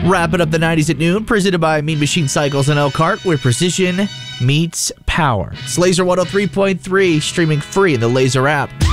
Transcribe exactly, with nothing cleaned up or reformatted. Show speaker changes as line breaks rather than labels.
Wrapping up the nineties at noon, presented by Mean Machine Cycles and Elkhart, where precision meets power. It's Laser one oh three point three, streaming free in the Laser app.